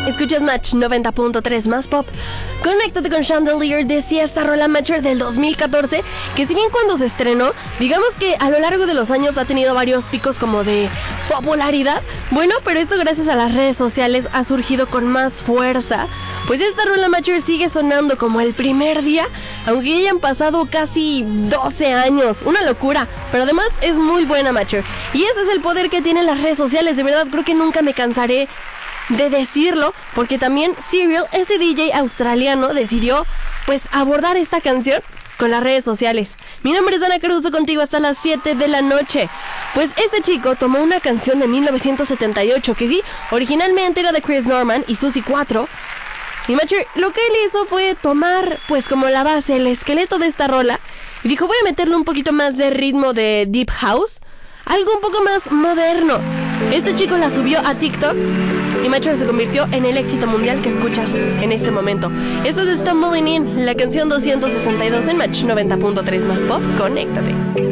Escuchas Match 90.3 más pop. Conéctate con Chandelier, decía esta rola Matcher del 2014, que si bien cuando se estrenó, digamos que a lo largo de los años ha tenido varios picos como de popularidad, bueno, pero esto gracias a las redes sociales ha surgido con más fuerza. Pues esta rola Matcher sigue sonando como el primer día, aunque ya hayan pasado casi 12 años, una locura, pero además es muy buena Matcher. Y ese es el poder que tienen las redes sociales, de verdad creo que nunca me cansaré de decirlo, porque también Serial, ese DJ australiano, decidió pues abordar esta canción con las redes sociales. Mi nombre es Ana Caruso, contigo hasta las 7 de la noche. Pues este chico tomó una canción de 1978 que sí, originalmente era de Chris Norman y Suzy 4. Y Matcher lo que él hizo fue tomar pues como la base, el esqueleto de esta rola, y dijo voy a meterle un poquito más de ritmo de Deep House, algo un poco más moderno. Este chico la subió a TikTok y Matcher se convirtió en el éxito mundial que escuchas en este momento. Esto es Stumbling In, la canción 262 en Match 90.3 más pop. Conéctate.